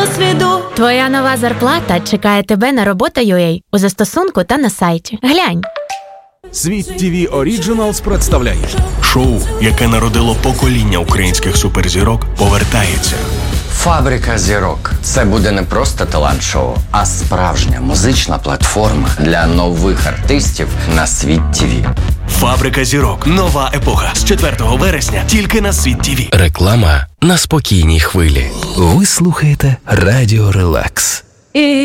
досвіду. Твоя нова зарплата чекає тебе на Робота.ua у застосунку та на сайті. Глянь. Світ ТВ Оріджиналс представляє шоу, яке народило покоління українських суперзірок, повертається. «Фабрика зірок» – це буде не просто талант-шоу, а справжня музична платформа для нових артистів на Світ ТВ. «Фабрика зірок. Нова епоха» з 4 вересня тільки на Світ ТВ. Реклама на спокійній хвилі. Ви слухаєте Радіо Релакс.